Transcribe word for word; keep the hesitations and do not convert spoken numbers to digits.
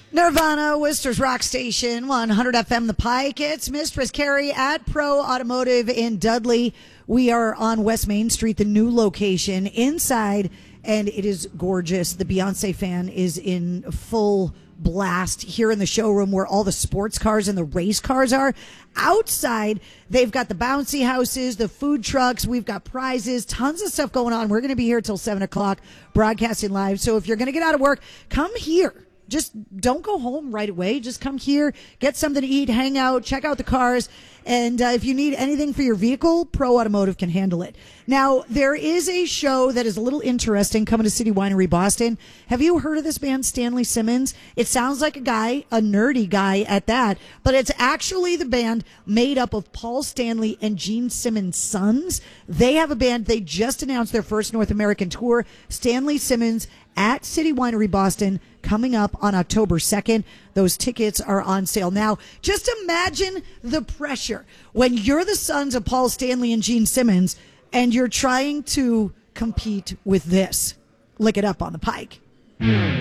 Nirvana, Worcester's Rock Station, one hundred F M The Pike. It's Mistress Carrie at Pro Automotive in Dudley. We are on West Main Street, the new location, inside, and it is gorgeous. The Beyonce fan is in full blast here in the showroom where all the sports cars and the race cars are. Outside, they've got the bouncy houses, the food trucks. We've got prizes, tons of stuff going on. We're going to be here till seven o'clock broadcasting live. So if you're going to get out of work, come here. Just don't go home right away. Just come here, get something to eat, hang out, check out the cars. And uh, if you need anything for your vehicle, Pro Automotive can handle it. Now, there is a show that is a little interesting coming to City Winery Boston. Have you heard of this band, Stanley Simmons? It sounds like a guy, a nerdy guy at that, but it's actually the band made up of Paul Stanley and Gene Simmons' sons. They have a band. They just announced their first North American tour, Stanley Simmons at City Winery Boston, coming up on October second. Those tickets are on sale now. Just imagine the pressure when you're the sons of Paul Stanley and Gene Simmons and you're trying to compete with this. Look it up on the Pike.